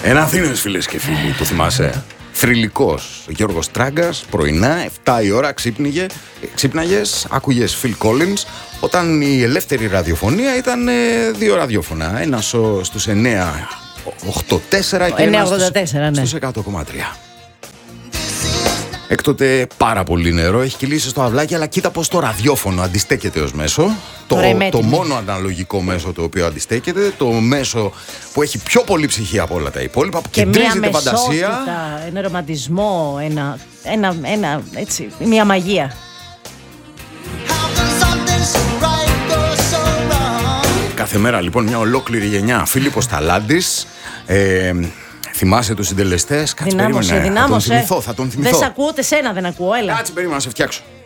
Ένα Αθήνες, φίλες και φίλοι, το θυμάσαι. Θρυλικός Γιώργος Τράγκας, πρωινά, 7 η ώρα ξύπναγες, άκουγες Phil Collins, όταν η ελεύθερη ραδιοφωνία ήταν δύο ραδιόφωνα. Ένα στους 984 και ένα στους 100,3. Έκτοτε πάρα πολύ νερό έχει κυλήσει στο αυλάκι, αλλά κοίτα πως το ραδιόφωνο αντιστέκεται ως μέσο. Το μόνο αναλογικό μέσο το οποίο αντιστέκεται, το μέσο που έχει πιο πολύ ψυχή από όλα τα υπόλοιπα, που κεντρίζει την φαντασία. Ένα ρομαντισμό, έτσι, μια μαγεία. Κάθε μέρα λοιπόν μια ολόκληρη γενιά. Φίλιππος Ταλάντης. Θυμάσαι τους συντελεστές? Κάτσε, περίμενε. Θα τον θυμηθώ. Δεν σ' ακούω, ούτε σένα δεν ακούω, έλα. Κάτσε, περίμενα να σε φτιάξω.